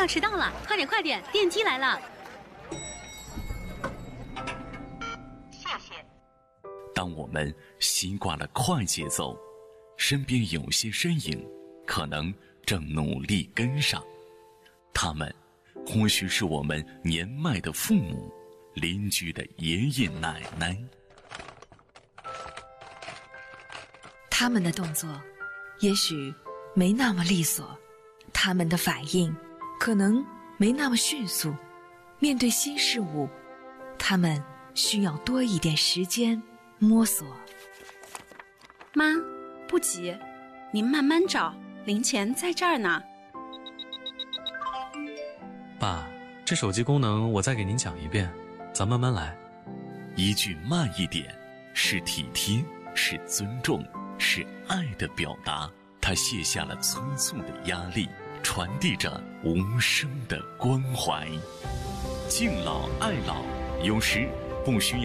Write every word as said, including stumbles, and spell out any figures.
要迟到了，快点快点，电梯来了。 谢谢。 当我们习惯了快节奏，身边有些身影可能正努力跟上，他们或许是我们年迈的父母、邻居的爷爷奶奶。 他们的动作也许没那么利索，他们的反应可能没那么迅速，面对新事物，他们需要多一点时间摸索。 妈，不急，您慢慢找，零钱在这儿呢。 爸，这手机功能我再给您讲一遍，咱慢慢来。 一句慢一点，是体贴，是尊重，是爱的表达。他卸下了催促的压力，传递着无声的关怀。敬老爱老，有时不需要